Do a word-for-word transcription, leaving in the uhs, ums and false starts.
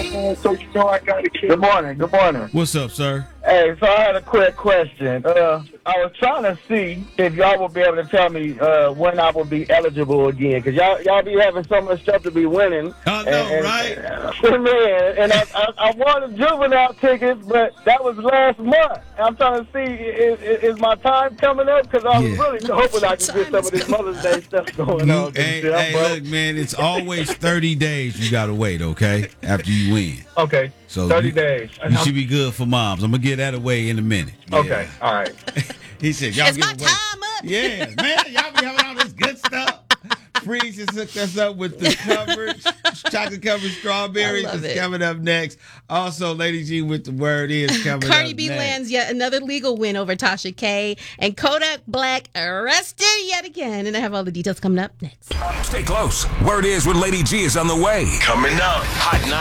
man, so you know I got to keep. Good morning. Good morning. What's up, sir? Hey, so I had a quick question. Uh, I was trying to see if y'all would be able to tell me uh, when I would be eligible again, because y'all y'all be having so much stuff to be winning. I know, and, and, right? And, man, and I, I, I wanted juvenile tickets, but that was last month. I'm trying to see, is, is my time coming up? Because I was Yeah. really hoping I could get some of this Mother's Day stuff going You, on. hey, Yeah, hey, bro. look, man, it's always thirty days you got to wait, okay, after you win. Okay, So thirty you, days. You should be good for moms. I'm going to get that away in a minute. Yeah. Okay, all right. He said, y'all Is get my away. time up? Yeah, man, y'all be having all this good stuff. Freeze just hooked us up with the coverage, chocolate covered strawberries. I love It's it. coming up next. Also, Lady G with the word is coming Cardi up B next. lands yet another legal win over Tasha K. And Kodak Black arrested yet again. And I have all the details coming up next. Stay close. Word is with Lady G is on the way. Coming up, Hot